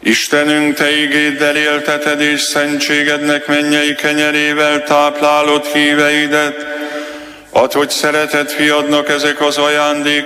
Istenünk, Te igéddel élteted és szentségednek mennyei kenyerével táplálod híveidet. Add, hogy szeretett fiadnak ezek az ajándékok